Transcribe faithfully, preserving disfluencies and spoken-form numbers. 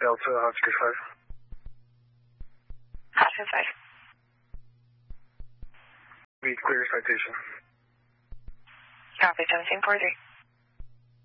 Delta, Oscar five. Oscar five. We clear citation. Copy, seventeen forty-three.